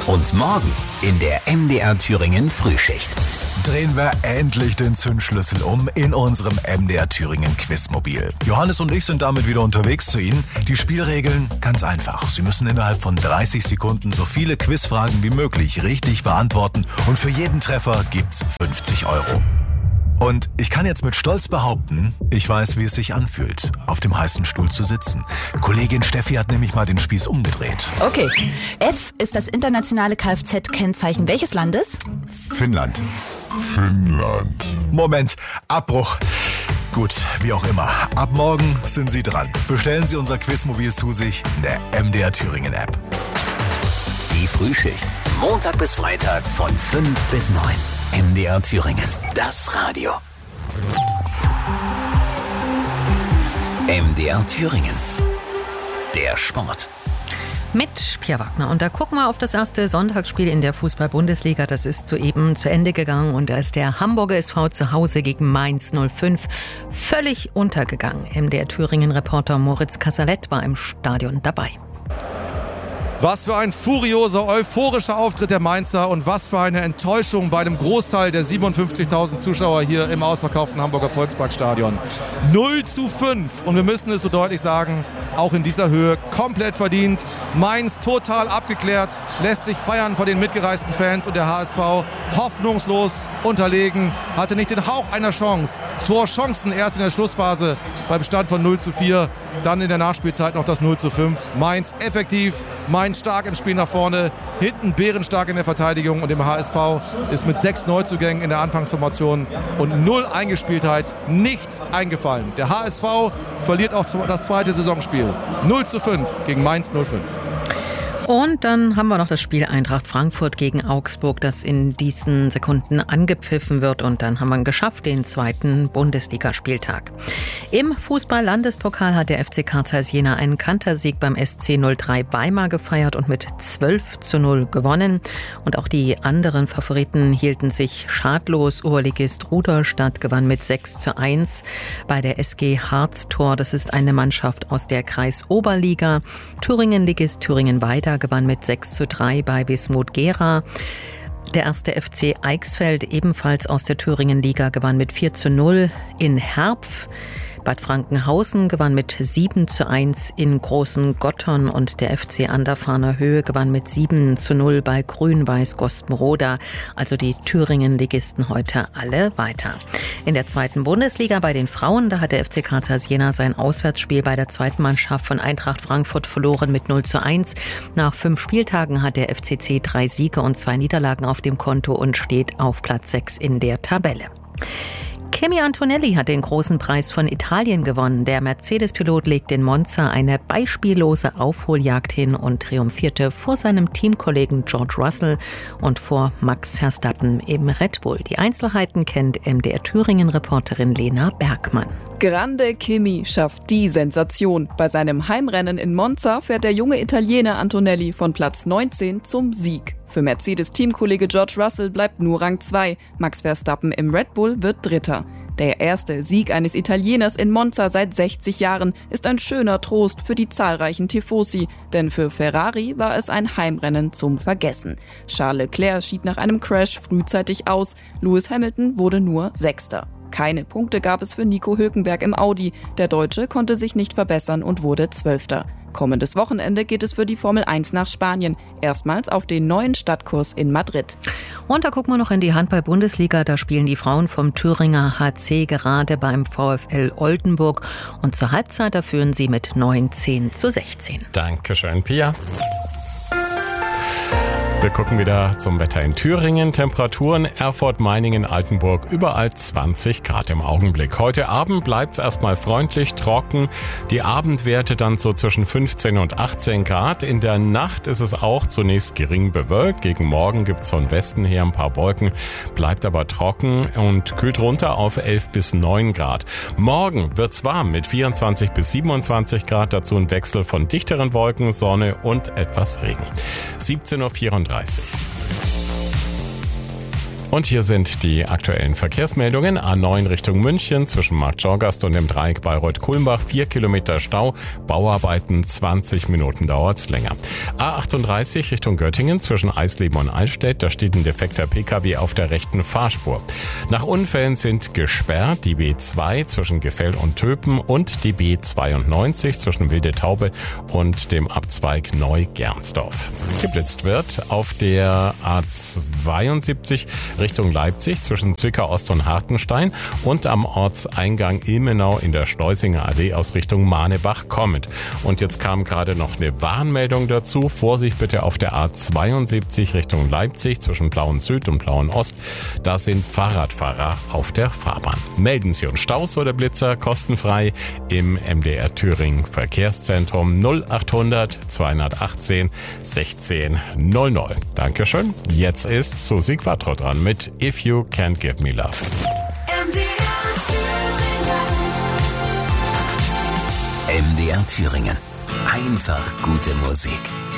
Und morgen in der MDR Thüringen Frühschicht. Drehen wir endlich den Zündschlüssel um in unserem MDR Thüringen Quizmobil. Johannes und ich sind damit wieder unterwegs zu Ihnen. Die Spielregeln ganz einfach. Sie müssen innerhalb von 30 Sekunden so viele Quizfragen wie möglich richtig beantworten und für jeden Treffer gibt's 50 €. Und ich kann jetzt mit Stolz behaupten, ich weiß, wie es sich anfühlt, auf dem heißen Stuhl zu sitzen. Kollegin Steffi hat nämlich mal den Spieß umgedreht. Okay. F ist das internationale Kfz-Kennzeichen welches Landes? Finnland. Moment, Abbruch. Gut, wie auch immer. Ab morgen sind Sie dran. Bestellen Sie unser Quizmobil zu sich in der MDR Thüringen App. Die Frühschicht. Montag bis Freitag von 5 bis 9. MDR Thüringen. Das Radio. MDR Thüringen. Der Sport. Mit Pia Wagner. Und da gucken wir auf das erste Sonntagsspiel in der Fußball-Bundesliga. Das ist soeben zu Ende gegangen und da ist der Hamburger SV zu Hause gegen Mainz 05 völlig untergegangen. MDR Thüringen-Reporter Moritz Kassalett war im Stadion dabei. Was für ein furioser, euphorischer Auftritt der Mainzer und was für eine Enttäuschung bei dem Großteil der 57.000 Zuschauer hier im ausverkauften Hamburger Volksparkstadion. 0:5 und wir müssen es so deutlich sagen, auch in dieser Höhe komplett verdient. Mainz total abgeklärt, lässt sich feiern von den mitgereisten Fans und der HSV hoffnungslos unterlegen, hatte nicht den Hauch einer Chance. Torchancen erst in der Schlussphase beim Stand von 0:4, dann in der Nachspielzeit noch das 0:5. Mainz effektiv, Mainz stark im Spiel nach vorne, hinten bärenstark in der Verteidigung und dem HSV ist mit 6 Neuzugängen in der Anfangsformation und 0 Eingespieltheit nichts eingefallen. Der HSV verliert auch das zweite Saisonspiel. 0:5 gegen Mainz 05. Und dann haben wir noch das Spiel Eintracht Frankfurt gegen Augsburg, das in diesen Sekunden angepfiffen wird. Und dann haben wir geschafft, den zweiten Bundesligaspieltag. Im Fußball-Landespokal hat der FC Carl Zeiss Jena einen Kantersieg beim SC 03 Weimar gefeiert und mit 12:0 gewonnen. Und auch die anderen Favoriten hielten sich schadlos. Oberligist Rudolstadt gewann mit 6:1 bei der SG Harztor. Das ist eine Mannschaft aus der Kreisoberliga. Thüringen-Ligist Thüringen-Weida gewann mit 6:3 bei Wismut Gera. Der erste FC Eichsfeld, ebenfalls aus der Thüringen-Liga, gewann mit 4:0 in Herpf. Bad Frankenhausen gewann mit 7:1 in Großen Gottorn und der FC Anderfahner Höhe gewann mit 7:0 bei Grün-Weiß Gospenroda. Also die Thüringen-Ligisten heute alle weiter. In der zweiten Bundesliga bei den Frauen, da hat der FC Carl Zeiss Jena sein Auswärtsspiel bei der zweiten Mannschaft von Eintracht Frankfurt verloren mit 0:1. Nach 5 Spieltagen hat der FCC 3 Siege und 2 Niederlagen auf dem Konto und steht auf Platz 6 in der Tabelle. Kimi Antonelli hat den großen Preis von Italien gewonnen. Der Mercedes-Pilot legte in Monza eine beispiellose Aufholjagd hin und triumphierte vor seinem Teamkollegen George Russell und vor Max Verstappen im Red Bull. Die Einzelheiten kennt MDR Thüringen-Reporterin Lena Bergmann. Grande Kimi schafft die Sensation. Bei seinem Heimrennen in Monza fährt der junge Italiener Antonelli von Platz 19 zum Sieg. Für Mercedes-Teamkollege George Russell bleibt nur Rang 2. Max Verstappen im Red Bull wird Dritter. Der erste Sieg eines Italieners in Monza seit 60 Jahren ist ein schöner Trost für die zahlreichen Tifosi. Denn für Ferrari war es ein Heimrennen zum Vergessen. Charles Leclerc schied nach einem Crash frühzeitig aus. Lewis Hamilton wurde nur Sechster. Keine Punkte gab es für Nico Hülkenberg im Audi. Der Deutsche konnte sich nicht verbessern und wurde 12. Kommendes Wochenende geht es für die Formel 1 nach Spanien. Erstmals auf den neuen Stadtkurs in Madrid. Und da gucken wir noch in die Handball-Bundesliga. Da spielen die Frauen vom Thüringer HC gerade beim VfL Oldenburg. Und zur Halbzeit, da führen sie mit 19:16. Dankeschön, Pia. Wir gucken wieder zum Wetter in Thüringen. Temperaturen Erfurt, Meiningen, Altenburg, überall 20 Grad im Augenblick. Heute Abend bleibt es erstmal freundlich, trocken. Die Abendwerte dann so zwischen 15 und 18 Grad. In der Nacht ist es auch zunächst gering bewölkt. Gegen Morgen gibt es von Westen her ein paar Wolken, bleibt aber trocken und kühlt runter auf 11 bis 9 Grad. Morgen wird's warm mit 24 bis 27 Grad. Dazu ein Wechsel von dichteren Wolken, Sonne und etwas Regen. 17:34 Uhr. Und hier sind die aktuellen Verkehrsmeldungen. A9 Richtung München zwischen Marktschorgast und dem Dreieck Bayreuth-Kulmbach 4 Kilometer Stau. Bauarbeiten 20 Minuten dauert's länger. A38 Richtung Göttingen zwischen Eisleben und Eichstätt. Da steht ein defekter PKW auf der rechten Fahrspur. Nach Unfällen sind gesperrt die B2 zwischen Gefell und Töpen und die B92 zwischen Wilde Taube und dem Abzweig Neu-Gernsdorf. Geblitzt wird auf der A72 Richtung Leipzig zwischen Zwickau-Ost und Hartenstein und am Ortseingang Ilmenau in der Schleusinger Allee aus Richtung Mahnebach kommend. Und jetzt kam gerade noch eine Warnmeldung dazu. Vorsicht bitte auf der A72 Richtung Leipzig zwischen Plauen Süd und Plauen Ost. Da sind Fahrradfahrer auf der Fahrbahn. Melden Sie uns Staus oder Blitzer kostenfrei im MDR Thüringen Verkehrszentrum 0800 218 1600. Dankeschön. Jetzt ist Susi Quattro dran mit If You Can't Give Me Love. MDR Thüringen. Einfach gute Musik.